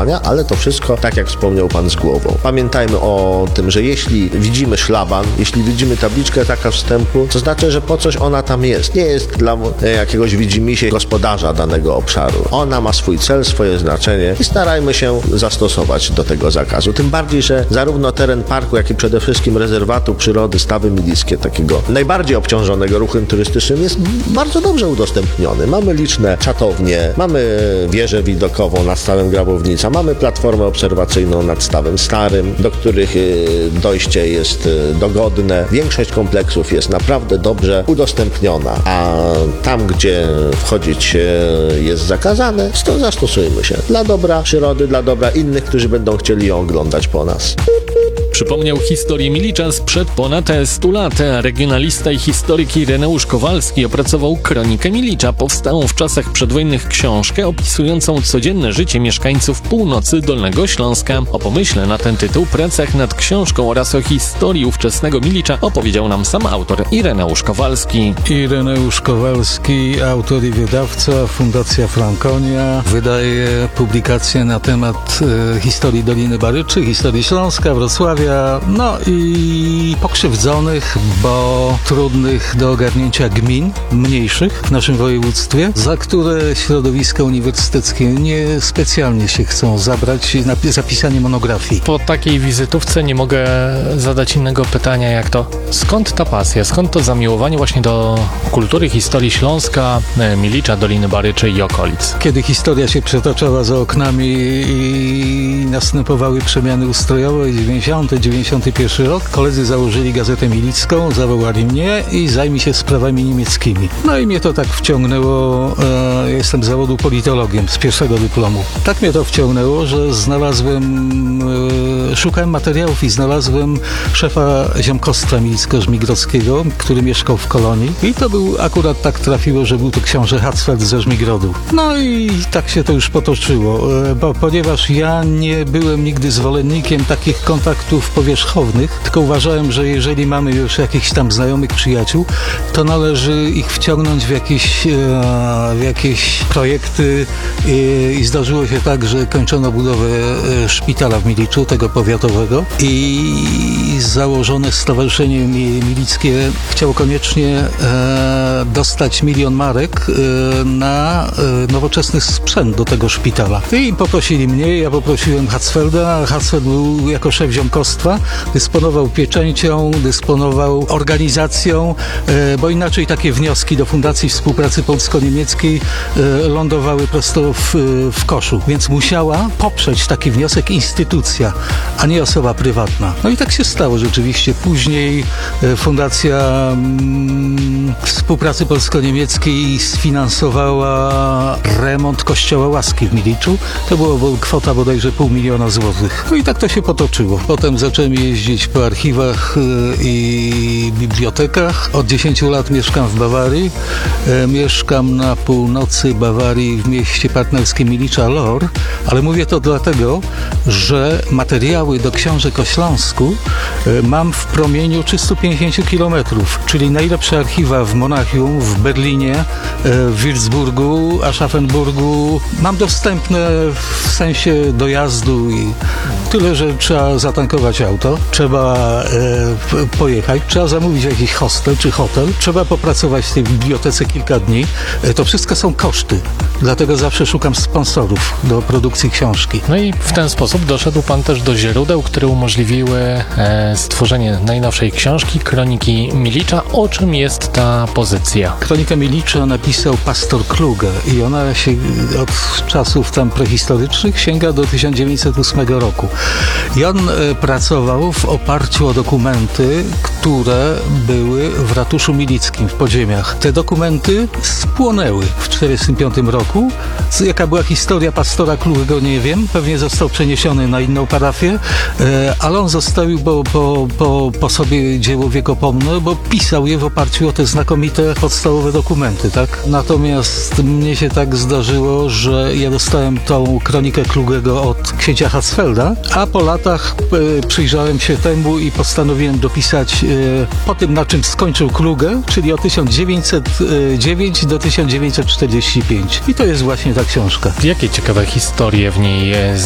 zachowania, ale to wszystko, tak jak wspomniał pan, z głową. Pamiętajmy o tym, że jeśli widzimy szlaban, jeśli widzimy tabliczkę taka wstępu, to znaczy, że po coś ona tam jest. Nie jest dla jakiegoś widzimisię gospodarza danego obszaru. Ona ma swój cel, swoje znaczenie i starajmy się zastosować do tego zakazu. Tym bardziej, że zarówno teren parku, jak i przede wszystkim rezerwatu przyrody Stawy Milickie, takiego najbardziej obciążonego ruchem turystycznym, jest bardzo dobrze udostępniony. Mamy liczne czatownie, mamy wieżę widokową nad stawem Grabownica, mamy platformę obserwacyjną nad stawem Starym, do których dojście jest dogodne. Większość kompleksów jest naprawdę dobrze udostępniona, a tam, gdzie wchodzić jest zakazane, to zastosujmy się dla dobra przyrody, dla dobra innych, którzy będą chcieli ją oglądać po nas. Przypomniał historię Milicza sprzed ponad 100 lat. Regionalista i historyk Ireneusz Kowalski opracował Kronikę Milicza, powstałą w czasach przedwojennych książkę opisującą codzienne życie mieszkańców północy Dolnego Śląska. O pomyśle na ten tytuł, pracach nad książką oraz o historii ówczesnego Milicza opowiedział nam sam autor Ireneusz Kowalski. Ireneusz Kowalski, autor i wydawca, Fundacja Frankonia, wydaje publikacje na temat historii Doliny Baryczy, historii Śląska, Wrocławia, no i pokrzywdzonych, bo trudnych do ogarnięcia gmin mniejszych w naszym województwie, za które środowiska uniwersyteckie nie specjalnie się chcą zabrać na zapisanie monografii. Po takiej wizytówce nie mogę zadać innego pytania jak to, skąd ta pasja, skąd to zamiłowanie właśnie do kultury, historii Śląska, Milicza, Doliny Baryczy i okolic? Kiedy historia się przetaczała za oknami i następowały przemiany ustrojowe, 91 rok, koledzy założyli Gazetę Milicką, zawołali mnie i zajmij się sprawami niemieckimi. No i mnie to tak wciągnęło, jestem z zawodu politologiem, z pierwszego dyplomu. Tak mnie to wciągnęło, że szukałem materiałów i znalazłem szefa ziomkostwa milicko-żmigrodzkiego, który mieszkał w Kolonii i to był, akurat tak trafiło, że był to książę Hatzfeld ze Żmigrodu. No i tak się to już potoczyło, ponieważ ja nie byłem nigdy zwolennikiem takich kontaktów powierzchownych, tylko uważałem, że jeżeli mamy już jakichś tam znajomych przyjaciół, to należy ich wciągnąć w jakieś projekty i zdarzyło się tak, że kończono budowę szpitala w Miliczu, tego powiatowego i założone Stowarzyszenie Milickie chciało koniecznie dostać 1 000 000 marek na nowoczesny sprzęt do tego szpitala. I poprosili mnie, ja poprosiłem Hatzfelda. Hatzfeld był jako szef ziomkostwa, dysponował pieczęcią, dysponował organizacją, bo inaczej takie wnioski do Fundacji Współpracy Polsko-Niemieckiej lądowały prosto w koszu. Więc musiała poprzeć taki wniosek instytucja, a nie osoba prywatna. No i tak się stało rzeczywiście. Później Fundacja Współpracy Polsko-Niemieckiej sfinansowała remont Kościoła Łaski w Miliczu. To była kwota bodajże 500 000 złotych. No i tak to się potoczyło. Potem zacząłem jeździć po archiwach i bibliotekach. Od 10 lat mieszkam w Bawarii. Mieszkam na północy Bawarii w mieście partnerskim Milicza Lor, ale mówię to dlatego, że materiały do książek o Śląsku mam w promieniu 350 km, czyli najlepsze archiwa w Monachium, w Berlinie, w Würzburgu, Aschaffenburgu. Mam dostępne w sensie dojazdu i tyle, że trzeba zatankować auto, trzeba pojechać, trzeba zamówić jakiś hostel czy hotel, trzeba popracować w tej bibliotece kilka dni. To wszystko są koszty, dlatego zawsze szukam sponsorów do produkcji książki. No i w ten sposób doszedł pan też do źródeł, które umożliwiły stworzenie najnowszej książki, Kroniki Milicza. O czym jest ta pozycja? Kronikę Milicza napisał pastor Kluge i ona się od czasów tam prehistorycznych sięga do 1908 roku. I on pracował w oparciu o dokumenty, które były w ratuszu milickim w podziemiach. Te dokumenty spłonęły w 1945 roku. Jaka była historia pastora Klugego, nie wiem. Pewnie został przeniesiony na inną parafię, ale on zostawił po sobie dzieło wiekopomne, bo pisał je w oparciu o te znakomite podstawowe dokumenty, tak? Natomiast mnie się tak zdarzyło, że ja dostałem tą kronikę Klugego od księcia Hatzfelda, a po latach przyjrzałem się temu i postanowiłem dopisać po tym, na czym skończył Kluge, czyli od 1909 do 1945. I to jest właśnie ta książka. Jakie ciekawe historie w niej